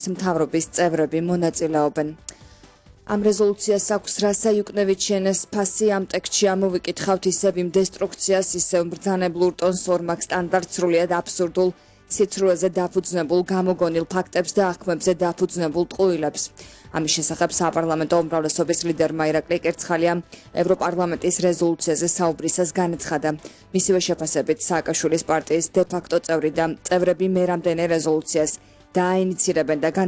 მთავრობის წევრები მონაწილეობენ. Am rezoluțias აქვს რასა იუკნევიჩენეს ფასი ამ ტექსტში ამოვიკითხავთ ისევ იმ დესტრუქციას, ისევ მბრძანებლურ ტონს ორმაგ სტანდარტს სრულიად აბსურდულ სიცრუეზე დაფუძნებულ გამოგონილ ფაქტებს და აღქმებზე დაფუძნებულ ტყუილებს. Ამის შესახებ საპარლამენტო უმრავლესობის ლიდერმა ირაკლი კერცხალიამ ევროპარლამენტის რეზოლუციაზე საუბრისას განაცხადა. მისივე შეფასებით სააკაშვილის პარტიის დე-ფაქტო წევრი და წევრები მერამდენე რეზოლუციას დააინიცირებენ და